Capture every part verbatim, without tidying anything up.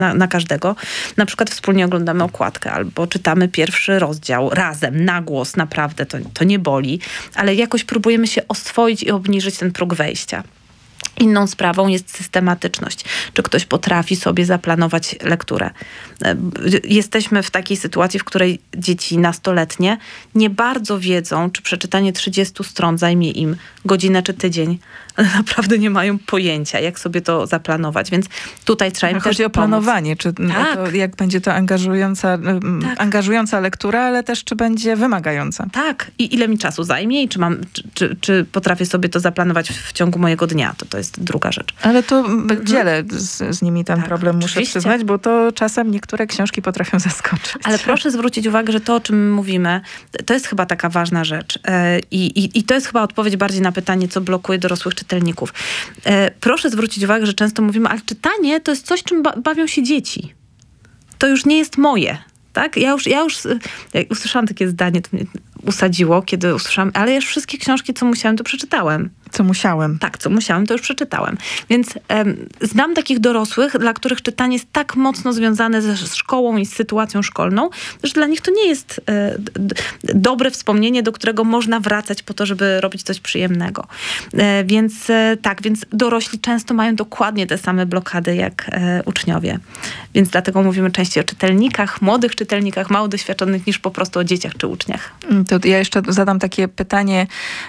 Na, na każdego. Na przykład wspólnie oglądamy okładkę albo czytamy pierwszy rozdział razem, na głos, naprawdę, to, to nie boli, ale jakoś próbujemy się oswoić i obniżyć ten próg wejścia. Inną sprawą jest systematyczność. Czy ktoś potrafi sobie zaplanować lekturę? Jesteśmy w takiej sytuacji, w której dzieci nastoletnie nie bardzo wiedzą, czy przeczytanie trzydziestu stron zajmie im godzinę czy tydzień. Ale naprawdę nie mają pojęcia, jak sobie to zaplanować, więc tutaj trzeba im A też chodzi o planowanie, czy tak. to, jak będzie to angażująca, tak. angażująca lektura, ale też czy będzie wymagająca. Tak. I ile mi czasu zajmie i czy, mam, czy, czy, czy potrafię sobie to zaplanować w, w ciągu mojego dnia. To, to jest druga rzecz. Ale to mhm. dzielę z, z nimi ten tak, problem, muszę oczywiście. przyznać, bo to czasem niektóre książki potrafią zaskoczyć. Ale proszę zwrócić uwagę, że to, o czym mówimy, to jest chyba taka ważna rzecz. I, i, i to jest chyba odpowiedź bardziej na pytanie, co blokuje dorosłych czytelników. Proszę zwrócić uwagę, że często mówimy, ale czytanie to jest coś, czym ba- bawią się dzieci. To już nie jest moje. Tak? Ja już, ja już ja usłyszałam takie zdanie, to mnie usadziło, kiedy usłyszałam, ale ja już wszystkie książki, co musiałem, to przeczytałem. Co musiałem. Tak, co musiałem, to już przeczytałem. Więc em, znam takich dorosłych, dla których czytanie jest tak mocno związane ze szkołą i z sytuacją szkolną, że dla nich to nie jest e, d- dobre wspomnienie, do którego można wracać po to, żeby robić coś przyjemnego. E, więc e, tak, więc dorośli często mają dokładnie te same blokady jak e, uczniowie. Więc dlatego mówimy częściej o czytelnikach, młodych czytelnikach, mało doświadczonych, niż po prostu o dzieciach czy uczniach. To ja jeszcze zadam takie pytanie,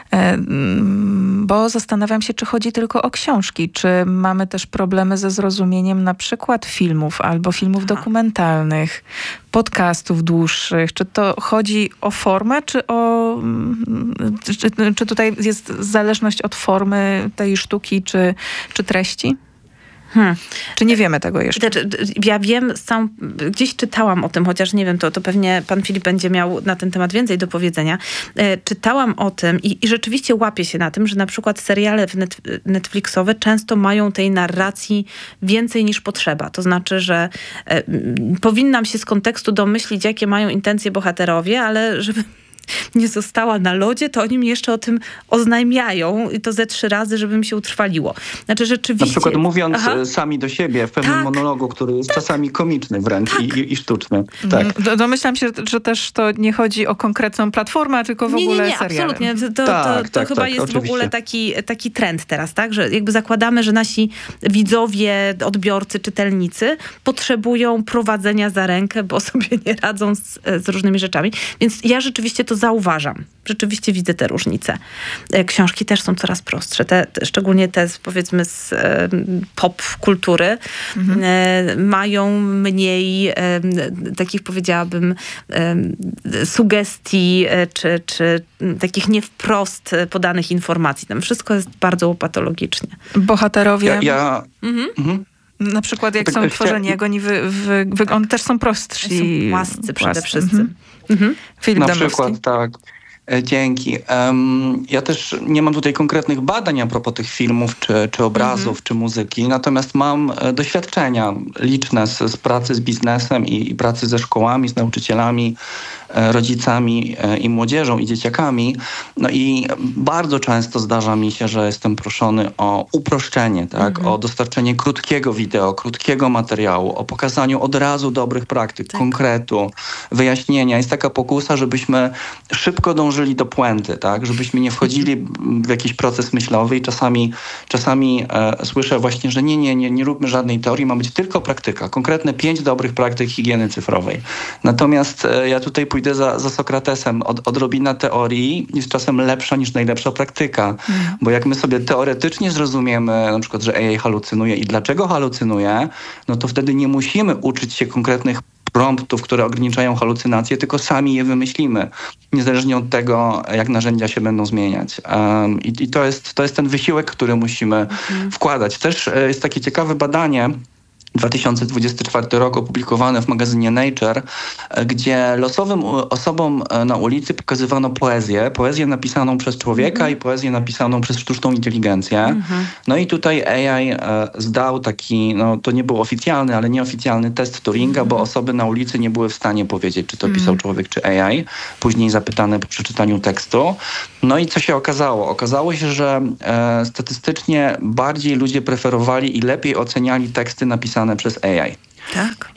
bo zastanawiam się, czy chodzi tylko o książki, czy mamy też problemy ze zrozumieniem na przykład filmów albo filmów Aha. dokumentalnych, podcastów dłuższych. Czy to chodzi o formę, czy o czy, czy tutaj jest zależność od formy tej sztuki, czy, czy treści? Hmm. Czy nie wiemy tego jeszcze? Ja wiem, sam, gdzieś czytałam o tym, chociaż nie wiem, to, to pewnie pan Filip będzie miał na ten temat więcej do powiedzenia. E, czytałam o tym i, i rzeczywiście łapię się na tym, że na przykład seriale net, Netflixowe często mają tej narracji więcej niż potrzeba. To znaczy, że e, powinnam się z kontekstu domyślić, jakie mają intencje bohaterowie, ale żeby nie została na lodzie, to oni mi jeszcze o tym oznajmiają i to ze trzy razy, żeby mi się utrwaliło. Znaczy rzeczywiście... Na przykład mówiąc Aha. sami do siebie w pewnym tak. monologu, który jest tak. czasami komiczny wręcz tak. i, i sztuczny. Tak. Do, domyślam się, że też to nie chodzi o konkretną platformę, a tylko w nie, ogóle nie, nie, serialem. absolutnie. To, to, tak, to, to tak, chyba tak, jest oczywiście. w ogóle taki, taki trend teraz, tak? Że jakby zakładamy, że nasi widzowie, odbiorcy, czytelnicy potrzebują prowadzenia za rękę, bo sobie nie radzą z, z różnymi rzeczami. Więc ja rzeczywiście to zauważam. Rzeczywiście widzę te różnice. Książki też są coraz prostsze. Te, te, szczególnie te, powiedzmy, z e, pop kultury mhm. e, mają mniej e, takich, powiedziałabym, e, sugestii e, czy, czy takich nie wprost podanych informacji. Tam wszystko jest bardzo łopatologicznie. Bohaterowie... Ja, ja... Mhm. Mhm. Na przykład jak tak, są tworzeni, jak oni wy, wy, wy, tak. Oni też są prostsi. Są płascy przede płascy. wszystkim. Mhm. Mhm. Filip Na Dąbrowski. przykład, tak. Dzięki. Um, ja też nie mam tutaj konkretnych badań a propos tych filmów, czy, czy obrazów, mm-hmm. czy muzyki, natomiast mam e, doświadczenia liczne z, z pracy z biznesem i, i pracy ze szkołami, z nauczycielami, e, rodzicami e, i młodzieżą i dzieciakami. No i bardzo często zdarza mi się, że jestem proszony o uproszczenie, tak? Mm-hmm. O dostarczenie krótkiego wideo, krótkiego materiału, o pokazaniu od razu dobrych praktyk, tak. konkretu, wyjaśnienia. Jest taka pokusa, żebyśmy szybko dążyli do puenty, tak? Żebyśmy nie wchodzili w jakiś proces myślowy i czasami, czasami e, słyszę właśnie, że nie, nie, nie, nie róbmy żadnej teorii, ma być tylko praktyka. Konkretne pięć dobrych praktyk higieny cyfrowej. Natomiast e, ja tutaj pójdę za, za Sokratesem. Od, odrobina teorii jest czasem lepsza niż najlepsza praktyka. Mm. Bo jak my sobie teoretycznie zrozumiemy, na przykład, że A I halucynuje i dlaczego halucynuje, no to wtedy nie musimy uczyć się konkretnych promptów, które ograniczają halucynacje, tylko sami je wymyślimy, niezależnie od tego, jak narzędzia się będą zmieniać. Um, i, I to jest, to jest ten wysiłek, który musimy mhm. wkładać. Też e, jest takie ciekawe badanie, dwa tysiące dwudziesty czwarty rok opublikowane w magazynie Nature, gdzie losowym osobom na ulicy pokazywano poezję. Poezję napisaną przez człowieka mm-hmm. i poezję napisaną przez sztuczną inteligencję. Mm-hmm. No i tutaj A I e, zdał taki, no to nie był oficjalny, ale nieoficjalny test Turinga, mm-hmm. bo osoby na ulicy nie były w stanie powiedzieć, czy to mm-hmm. pisał człowiek, czy A I. Później zapytane po przeczytaniu tekstu. No i co się okazało? Okazało się, że e, statystycznie bardziej ludzie preferowali i lepiej oceniali teksty napisane przez A I. Tak?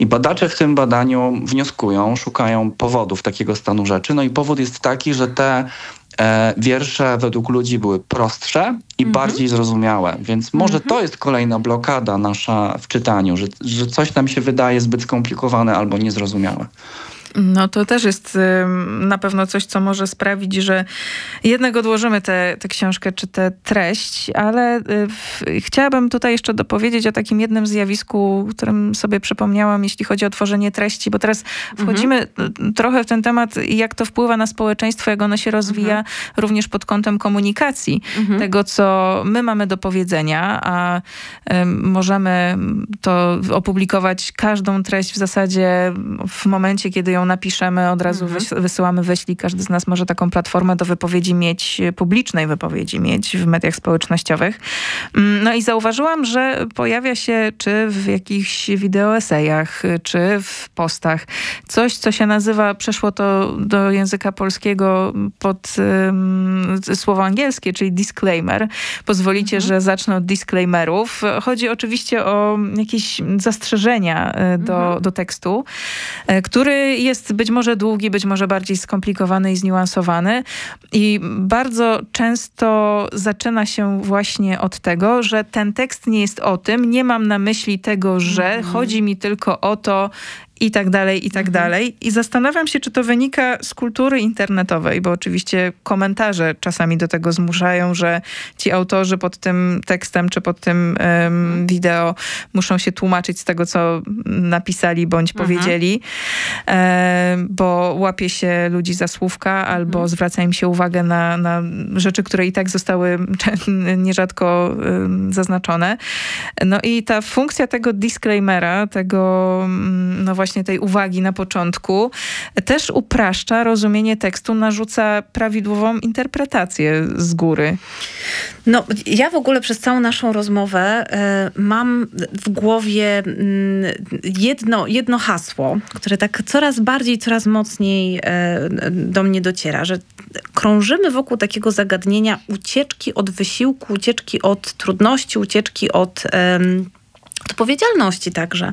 I badacze w tym badaniu wnioskują, szukają powodów takiego stanu rzeczy. No i powód jest taki, że te e, wiersze według ludzi były prostsze i mhm. bardziej zrozumiałe. Więc może mhm. to jest kolejna blokada nasza w czytaniu, że, że coś nam się wydaje zbyt skomplikowane albo niezrozumiałe. No to też jest na pewno coś, co może sprawić, że jednak odłożymy tę książkę czy tę treść, ale w, chciałabym tutaj jeszcze dopowiedzieć o takim jednym zjawisku, którym sobie przypomniałam, jeśli chodzi o tworzenie treści, bo teraz wchodzimy mhm. trochę w ten temat, jak to wpływa na społeczeństwo, jak ono się rozwija, mhm. również pod kątem komunikacji, mhm. tego, co my mamy do powiedzenia, a y, możemy to opublikować każdą treść w zasadzie w momencie, kiedy ją napiszemy, od razu mhm. wys- wysyłamy wyślij. Każdy z nas może taką platformę do wypowiedzi mieć, publicznej wypowiedzi mieć w mediach społecznościowych. No i zauważyłam, że pojawia się czy w jakichś wideoesejach, czy w postach coś, co się nazywa, przeszło to do języka polskiego pod um, słowo angielskie, czyli disclaimer. Pozwolicie, mhm. że zacznę od disclaimerów. Chodzi oczywiście o jakieś zastrzeżenia do, mhm. do tekstu, który jest być może długi, być może bardziej skomplikowany i zniuansowany. I bardzo często zaczyna się właśnie od tego, że ten tekst nie jest o tym, nie mam na myśli tego, że mm. chodzi mi tylko o to, i tak dalej, i tak mhm. dalej. I zastanawiam się, czy to wynika z kultury internetowej, bo oczywiście komentarze czasami do tego zmuszają, że ci autorzy pod tym tekstem, czy pod tym um, wideo muszą się tłumaczyć z tego, co napisali, bądź mhm. powiedzieli, e, bo łapie się ludzi za słówka, albo mhm. zwraca im się uwagę na, na rzeczy, które i tak zostały nierzadko um, zaznaczone. No i ta funkcja tego disclaimera, tego no właśnie właśnie tej uwagi na początku, też upraszcza rozumienie tekstu, narzuca prawidłową interpretację z góry. No, ja w ogóle przez całą naszą rozmowę y, mam w głowie y, jedno, jedno hasło, które tak coraz bardziej, coraz mocniej y, do mnie dociera, że krążymy wokół takiego zagadnienia ucieczki od wysiłku, ucieczki od trudności, ucieczki od y, odpowiedzialności także.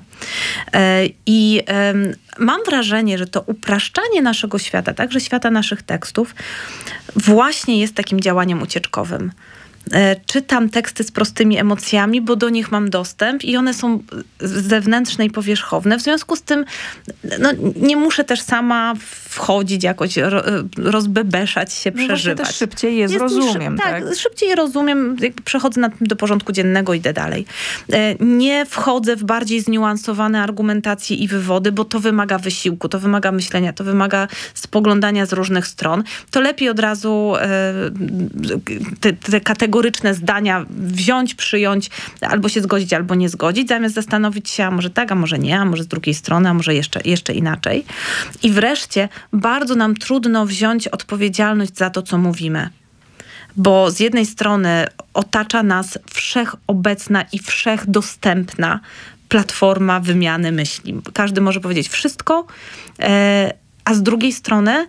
I mam wrażenie, że to upraszczanie naszego świata, także świata naszych tekstów, właśnie jest takim działaniem ucieczkowym. Czytam teksty z prostymi emocjami, bo do nich mam dostęp i one są zewnętrzne i powierzchowne. W związku z tym no, nie muszę też sama wchodzić jakoś, rozbebeszać się, no przeżywać. Też szybciej je zrozumiem. Tak, tak, szybciej je rozumiem, jakby przechodzę na, do porządku dziennego i idę dalej. Nie wchodzę w bardziej zniuansowane argumentacje i wywody, bo to wymaga wysiłku, to wymaga myślenia, to wymaga spoglądania z różnych stron. To lepiej od razu te, te kategorie kategoryczne zdania wziąć, przyjąć, albo się zgodzić, albo nie zgodzić, zamiast zastanowić się, a może tak, a może nie, a może z drugiej strony, a może jeszcze, jeszcze inaczej. I wreszcie bardzo nam trudno wziąć odpowiedzialność za to, co mówimy. Bo z jednej strony otacza nas wszechobecna i wszechdostępna platforma wymiany myśli. Każdy może powiedzieć wszystko, a z drugiej strony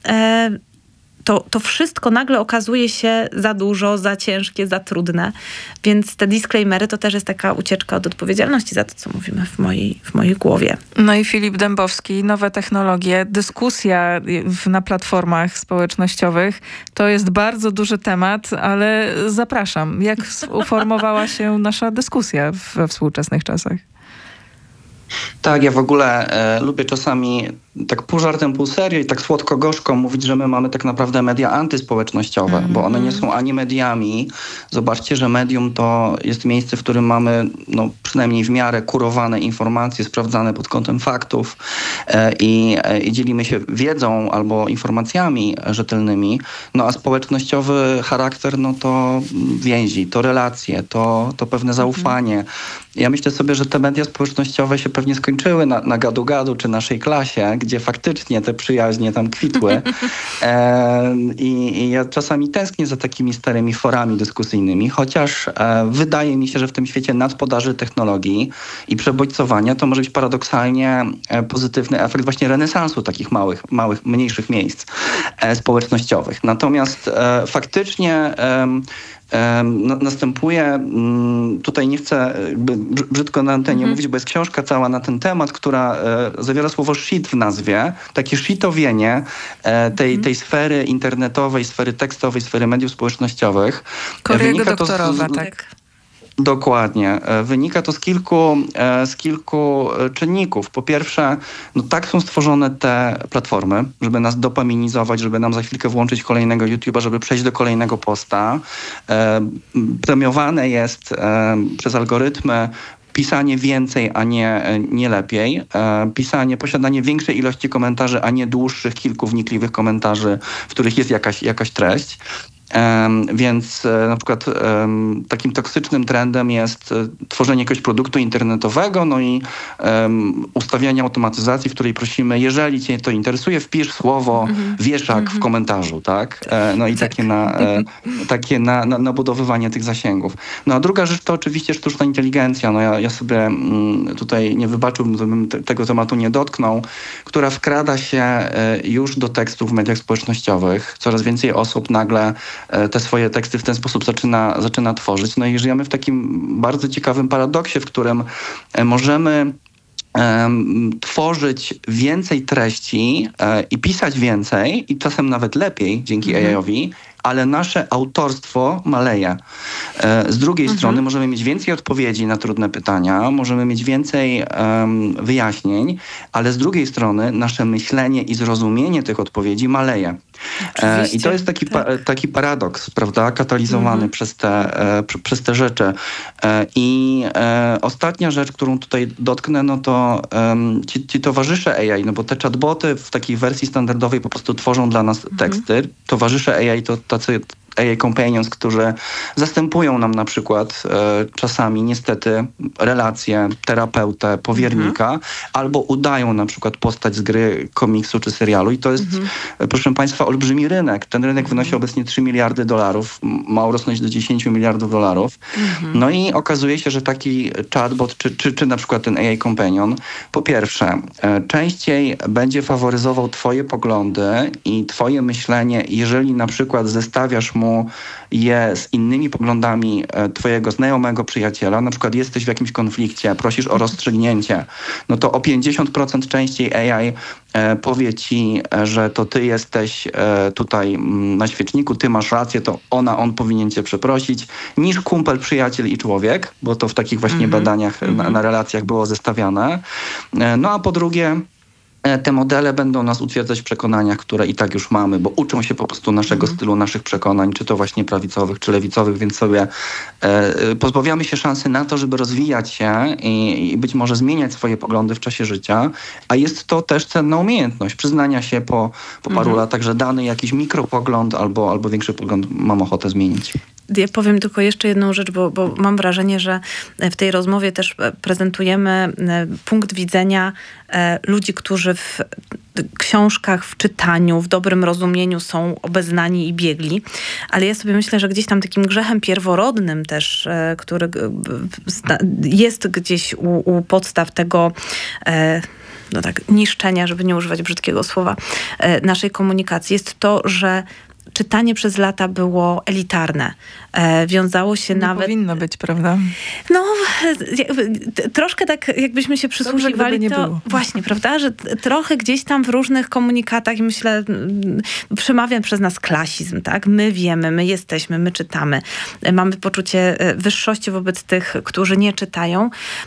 To, to wszystko nagle okazuje się za dużo, za ciężkie, za trudne. Więc te disclaimery to też jest taka ucieczka od odpowiedzialności za to, co mówimy w mojej, w mojej głowie. No i Filip Dębowski, nowe technologie, dyskusja w, na platformach społecznościowych. To jest bardzo duży temat, ale zapraszam. Jak uformowała się nasza dyskusja we współczesnych czasach? Tak, ja w ogóle e, lubię czasami tak pół żartem, pół serio i tak słodko-gorzko mówić, że my mamy tak naprawdę media antyspołecznościowe, mm-hmm. bo one nie są ani mediami. Zobaczcie, że medium to jest miejsce, w którym mamy no, przynajmniej w miarę kurowane informacje, sprawdzane pod kątem faktów e, i, e, i dzielimy się wiedzą albo informacjami rzetelnymi. No a społecznościowy charakter, no to więzi, to relacje, to, to pewne zaufanie. Mm-hmm. Ja myślę sobie, że te media społecznościowe się pewnie skończyły na, na gadu-gadu czy naszej klasie, gdzie faktycznie te przyjaźnie tam kwitły. E, i, I ja czasami tęsknię za takimi starymi forami dyskusyjnymi, chociaż e, wydaje mi się, że w tym świecie nadpodaży technologii i przebodźcowania to może być paradoksalnie e, pozytywny efekt właśnie renesansu takich małych, małych, mniejszych miejsc e, społecznościowych. Natomiast e, faktycznie e, no, następuje, tutaj nie chcę jakby brzydko na antenie mm-hmm. mówić, bo jest książka cała na ten temat, która e, zawiera słowo shit w nazwie, takie shitowienie e, tej, mm-hmm. tej sfery internetowej, sfery tekstowej, sfery mediów społecznościowych. Korego doktorowa, z, tak. Dokładnie. Wynika to z kilku, z kilku czynników. Po pierwsze, no tak są stworzone te platformy, żeby nas dopaminizować, żeby nam za chwilkę włączyć kolejnego YouTube'a, żeby przejść do kolejnego posta. Premiowane jest przez algorytmy pisanie więcej, a nie, nie lepiej. Pisanie, posiadanie większej ilości komentarzy, a nie dłuższych, kilku wnikliwych komentarzy, w których jest jakaś, jakaś treść. Um, więc e, na przykład um, takim toksycznym trendem jest e, tworzenie jakiegoś produktu internetowego, no i um, ustawianie automatyzacji, w której prosimy, jeżeli cię to interesuje, wpisz słowo mm-hmm. wieszak mm-hmm. w komentarzu, tak? E, no i tak. takie, na, e, takie na, na, nabudowywanie tych zasięgów. No a druga rzecz to oczywiście sztuczna inteligencja. No ja, ja sobie mm, tutaj nie wybaczyłbym, gdybym te, tego tematu nie dotknął, która wkrada się e, już do tekstów w mediach społecznościowych. Coraz więcej osób nagle te swoje teksty w ten sposób zaczyna, zaczyna tworzyć. No i żyjemy w takim bardzo ciekawym paradoksie, w którym możemy um, tworzyć więcej treści e, i pisać więcej i czasem nawet lepiej dzięki mm-hmm. A I-owi, ale nasze autorstwo maleje. Z drugiej mhm. strony możemy mieć więcej odpowiedzi na trudne pytania, możemy mieć więcej um, wyjaśnień, ale z drugiej strony nasze myślenie i zrozumienie tych odpowiedzi maleje. E, I to jest taki, tak. pa, taki paradoks, prawda, katalizowany mhm. przez, te, e, pr, przez te rzeczy. E, I e, ostatnia rzecz, którą tutaj dotknę, no to um, ci, ci towarzysze A I, no bo te chatboty w takiej wersji standardowej po prostu tworzą dla nas mhm. teksty. Towarzysze A I to tacy A I companions, którzy zastępują nam na przykład e, czasami niestety relacje, terapeutę, powiernika, mhm. albo udają na przykład postać z gry, komiksu czy serialu i to jest, mhm. proszę Państwa, olbrzymi rynek. Ten rynek wynosi mhm. obecnie trzy miliardy dolarów, ma urosnąć do dziesięć miliardów dolarów. Mhm. No i okazuje się, że taki chatbot, czy, czy, czy na przykład ten A I companion, po pierwsze, e, częściej będzie faworyzował twoje poglądy i twoje myślenie, jeżeli na przykład zestawiasz mu je z innymi poglądami e, twojego znajomego przyjaciela, na przykład jesteś w jakimś konflikcie, prosisz o rozstrzygnięcie, no to o pięćdziesiąt procent częściej A I e, powie ci, e, że to ty jesteś e, tutaj m, na świeczniku, ty masz rację, to ona, on powinien cię przeprosić, niż kumpel, przyjaciel i człowiek, bo to w takich właśnie mm-hmm. badaniach mm-hmm. na, na relacjach było zestawiane. E, no a po drugie, te modele będą nas utwierdzać w przekonaniach, które i tak już mamy, bo uczą się po prostu naszego mm. stylu, naszych przekonań, czy to właśnie prawicowych, czy lewicowych, więc sobie e, pozbawiamy się szansy na to, żeby rozwijać się i, i być może zmieniać swoje poglądy w czasie życia, a jest to też cenna umiejętność przyznania się po, po paru mm. latach, że dany jakiś mikropogląd albo, albo większy pogląd mam ochotę zmienić. Ja powiem tylko jeszcze jedną rzecz, bo, bo mam wrażenie, że w tej rozmowie też prezentujemy punkt widzenia ludzi, którzy w książkach, w czytaniu, w dobrym rozumieniu są obeznani i biegli. Ale ja sobie myślę, że gdzieś tam takim grzechem pierworodnym też, który jest gdzieś u, u podstaw tego no tak, niszczenia, żeby nie używać brzydkiego słowa, naszej komunikacji, jest to, że czytanie przez lata było elitarne. E, wiązało się nie nawet... powinno być, prawda? No, troszkę tak jakbyśmy się przysłuchiwali, nie to było. Właśnie, prawda, że trochę gdzieś tam w różnych komunikatach i myślę, przemawia przez nas klasizm, tak? My wiemy, my jesteśmy, my czytamy. Mamy poczucie wyższości wobec tych, którzy nie czytają.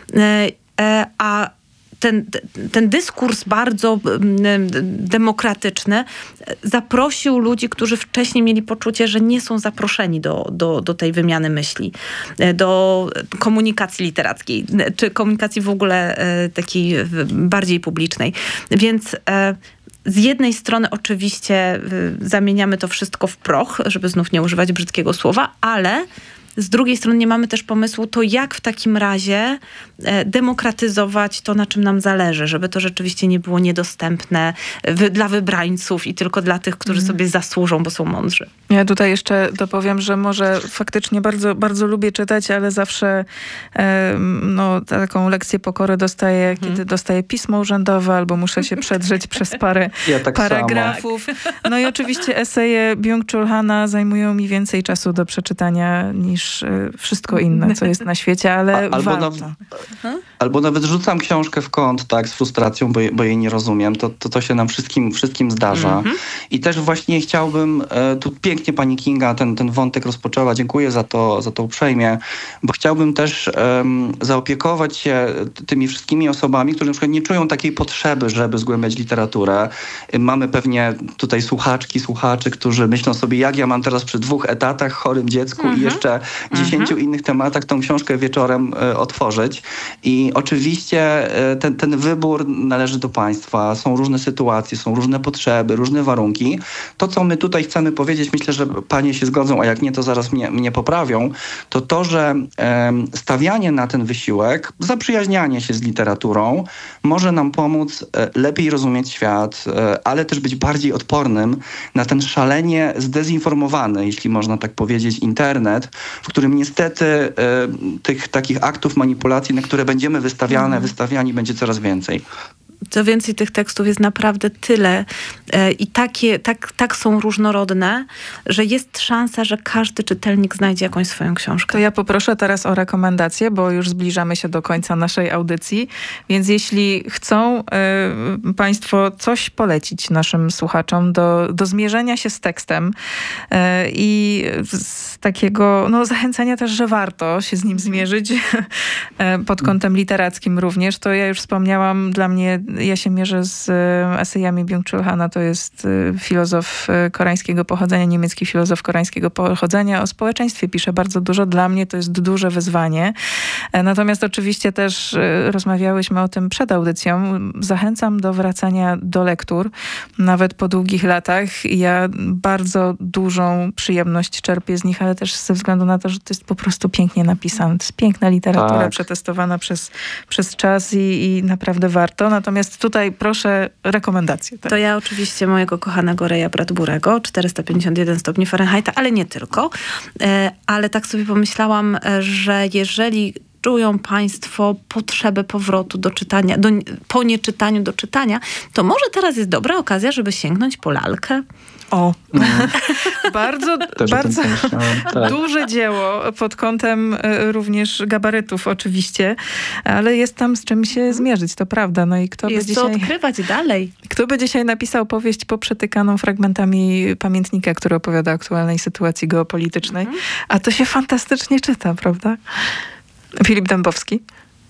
E, a Ten, ten dyskurs bardzo demokratyczny zaprosił ludzi, którzy wcześniej mieli poczucie, że nie są zaproszeni do, do, do tej wymiany myśli, do komunikacji literackiej, czy komunikacji w ogóle takiej bardziej publicznej. Więc z jednej strony oczywiście zamieniamy to wszystko w proch, żeby znów nie używać brzydkiego słowa, ale Z drugiej strony nie mamy też pomysłu, to jak w takim razie demokratyzować to, na czym nam zależy, żeby to rzeczywiście nie było niedostępne wy, dla wybrańców i tylko dla tych, którzy mm. sobie zasłużą, bo są mądrzy. Ja tutaj jeszcze dopowiem, że może faktycznie bardzo, bardzo lubię czytać, ale zawsze e, no, taką lekcję pokory dostaję, hmm. kiedy dostaję pismo urzędowe albo muszę się przedrzeć przez parę ja tak paragrafów. No i oczywiście eseje Byung-Chul Hana zajmują mi więcej czasu do przeczytania niż e, wszystko inne, co jest na świecie, ale A, albo warto. Naw- albo nawet rzucam książkę w kąt, tak, z frustracją, bo, bo jej nie rozumiem. To, to, to się nam wszystkim, wszystkim zdarza. Mm-hmm. I też właśnie chciałbym, e, tu pięknie pani Kinga ten, ten wątek rozpoczęła, dziękuję za to, za to uprzejmie, bo chciałbym też um, zaopiekować się tymi wszystkimi osobami, które na przykład nie czują takiej potrzeby, żeby zgłębiać literaturę. Mamy pewnie tutaj słuchaczki, słuchaczy, którzy myślą sobie, jak ja mam teraz przy dwóch etatach, chorym dziecku mm-hmm. i jeszcze dziesięciu mm-hmm. innych tematach tą książkę wieczorem e, otworzyć. I oczywiście e, ten, ten wybór należy do państwa. Są różne sytuacje, są różne potrzeby, różne warunki. To, co my tutaj chcemy powiedzieć, myślę, że panie się zgodzą, a jak nie, to zaraz mnie, mnie poprawią, to to, że e, stawianie na ten wysiłek, zaprzyjaźnianie się z literaturą może nam pomóc e, lepiej rozumieć świat, e, ale też być bardziej odpornym na ten szalenie zdezinformowany, jeśli można tak powiedzieć, internet, w którym niestety e, tych takich aktów manipulacji, na które będziemy wystawiane, mm. wystawiani, będzie coraz więcej. Co więcej, tych tekstów jest naprawdę tyle e, i takie, tak, tak są różnorodne, że jest szansa, że każdy czytelnik znajdzie jakąś swoją książkę. To ja poproszę teraz o rekomendacje, bo już zbliżamy się do końca naszej audycji, więc jeśli chcą y, państwo coś polecić naszym słuchaczom do, do zmierzenia się z tekstem y, i z takiego no, zachęcenia też, że warto się z nim zmierzyć y, pod kątem literackim również, to ja już wspomniałam, dla mnie ja się mierzę z esejami Byung-Chul Hana, to jest filozof koreańskiego pochodzenia, niemiecki filozof koreańskiego pochodzenia. O społeczeństwie pisze bardzo dużo. Dla mnie to jest duże wyzwanie. Natomiast oczywiście też rozmawiałyśmy o tym przed audycją. Zachęcam do wracania do lektur, nawet po długich latach. Ja bardzo dużą przyjemność czerpię z nich, ale też ze względu na to, że to jest po prostu pięknie napisane. To jest piękna literatura, tak. przetestowana przez, przez czas i, i naprawdę warto. Natomiast tutaj proszę rekomendacje. Tak? To ja oczywiście mojego kochanego Raya Bradburego, czterysta pięćdziesiąt jeden stopni Fahrenheita, ale nie tylko. E, ale tak sobie pomyślałam, że jeżeli czują państwo potrzebę powrotu do czytania, do, po nieczytaniu do czytania, to może teraz jest dobra okazja, żeby sięgnąć po lalkę. O, mm. bardzo, bardzo tak. duże dzieło pod kątem y, również gabarytów oczywiście, ale jest tam z czym się zmierzyć, to prawda. No i kto jest by dzisiaj, co odkrywać dalej. Kto by dzisiaj napisał powieść poprzetykaną fragmentami pamiętnika, który opowiada o aktualnej sytuacji geopolitycznej, mm. a to się fantastycznie czyta, prawda? Filip Dębowski.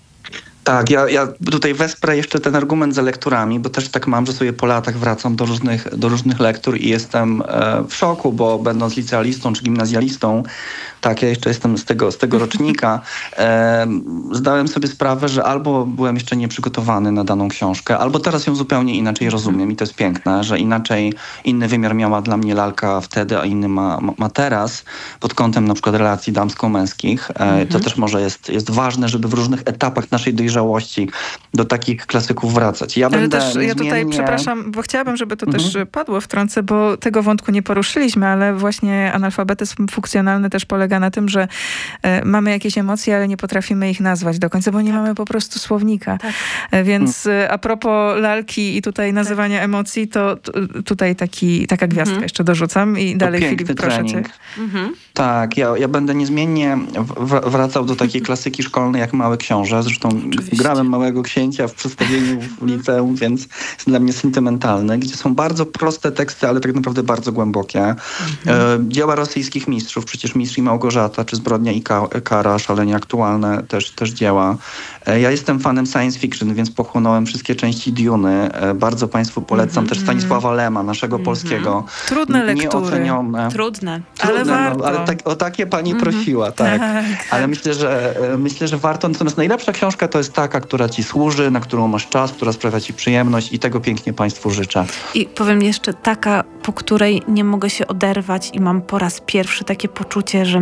Tak, ja, ja tutaj wesprę jeszcze ten argument za lekturami, bo też tak mam, że sobie po latach wracam do różnych, do różnych lektur i jestem e, w szoku, bo będąc licealistą czy gimnazjalistą, tak, ja jeszcze jestem z tego, z tego rocznika, e, zdałem sobie sprawę, że albo byłem jeszcze nieprzygotowany na daną książkę, albo teraz ją zupełnie inaczej rozumiem i to jest piękne, że inaczej, inny wymiar miała dla mnie lalka wtedy, a inny ma, ma, ma teraz, pod kątem na przykład relacji damsko-męskich. E, mhm. To też może jest, jest ważne, żeby w różnych etapach naszej dojrzałości do takich klasyków wracać. Ja Ale będę też, niezmiennie... ja tutaj przepraszam, bo chciałabym, żeby to mhm. też padło, wtrącę, bo tego wątku nie poruszyliśmy, ale właśnie analfabetyzm funkcjonalny też polega na tym, że e, mamy jakieś emocje, ale nie potrafimy ich nazwać do końca, bo nie tak. mamy po prostu słownika. Tak. E, więc hmm. a propos lalki i tutaj nazywania tak. emocji, to t, tutaj taki, taka gwiazdka hmm. jeszcze dorzucam i to dalej Filip, proszę cię. Mhm. Tak, ja, ja będę niezmiennie w, wracał do takiej klasyki szkolnej jak Mały Książę. Zresztą Oczywiście. grałem Małego Księcia w przedstawieniu w liceum, więc jest dla mnie sentymentalne, gdzie są bardzo proste teksty, ale tak naprawdę bardzo głębokie. Mhm. E, dzieła rosyjskich mistrzów, przecież Mistrz i Małgorzata, czy Zbrodnia i kara, szalenie aktualne też, też dzieła. E, ja jestem fanem science fiction, więc pochłonąłem wszystkie części Duny. E, bardzo państwu polecam mhm. też Stanisława Lema, naszego mhm. polskiego. Trudne lektury. Nieocenione. Trudne. Ale Trudne, warto. No, ale tak, o takie pani mhm. prosiła, tak. tak. Ale myślę, że myślę, że warto. Natomiast najlepsza książka to jest taka, która ci służy, na którą masz czas, która sprawia ci przyjemność i tego pięknie państwu życzę. I powiem jeszcze taka, po której nie mogę się oderwać i mam po raz pierwszy takie poczucie, że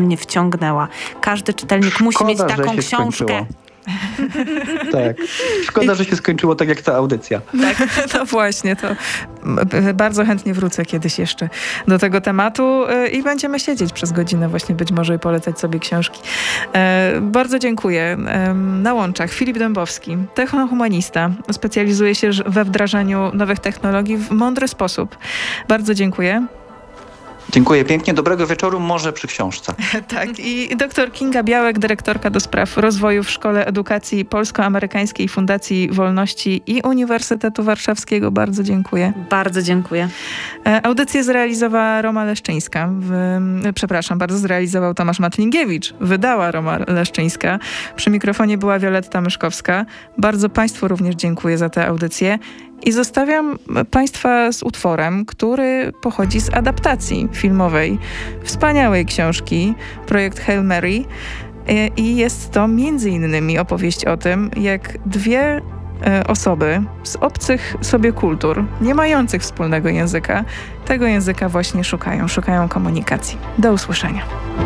mnie wciągnęła. Każdy czytelnik musi Szkoda, mieć taką że się książkę. skończyło. Tak. Szkoda, że się skończyło tak jak ta audycja. Tak, no właśnie, to bardzo chętnie wrócę kiedyś jeszcze do tego tematu i będziemy siedzieć przez godzinę właśnie być może i polecać sobie książki. Bardzo dziękuję. Na łączach Filip Dębowski, technohumanista, specjalizuje się we wdrażaniu nowych technologii w mądry sposób. Bardzo dziękuję. Dziękuję pięknie. Dobrego wieczoru, może przy książce. Tak. I doktor Kinga Białek, dyrektorka do spraw rozwoju w Szkole Edukacji Polsko-Amerykańskiej Fundacji Wolności i Uniwersytetu Warszawskiego. Bardzo dziękuję. Bardzo dziękuję. Audycję zrealizowała Roma Leszczyńska. W, przepraszam, bardzo zrealizował Tomasz Matlingiewicz. Wydała Roma Leszczyńska. Przy mikrofonie była Wioletta Myszkowska. Bardzo Państwu również dziękuję za tę audycję. I zostawiam Państwa z utworem, który pochodzi z adaptacji filmowej wspaniałej książki, projekt Hail Mary. I jest to między innymi opowieść o tym, jak dwie osoby z obcych sobie kultur, nie mających wspólnego języka, tego języka właśnie szukają, szukają komunikacji. Do usłyszenia.